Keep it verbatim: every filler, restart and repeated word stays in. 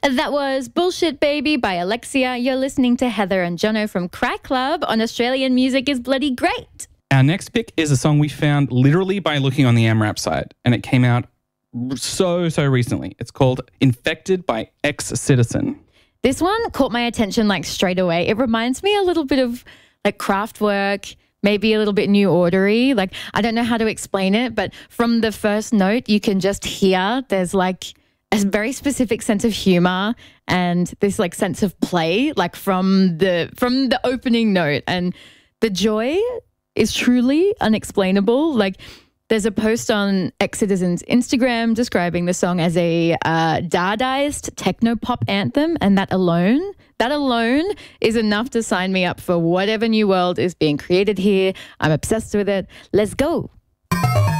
That was Bullshit Baby by Alexia. You're listening to Heather and Jono from Cry Club on Australian Music is Bloody Great. Our next pick is a song we found literally by looking on the AMRAP site, and it came out so, so recently. It's called Infected by Ex-Citizen. This one caught my attention like straight away. It reminds me a little bit of like Kraftwerk, maybe a little bit New Ordery. Like, I don't know how to explain it, but from the first note, you can just hear there's like a very specific sense of humor and this like sense of play, like from the from the opening note. And the joy is truly unexplainable. Like, there's a post on Ex-Citizen's Instagram describing the song as a uh, Dadaist techno-pop anthem, and that alone, that alone is enough to sign me up for whatever new world is being created here. I'm obsessed with it. Let's go.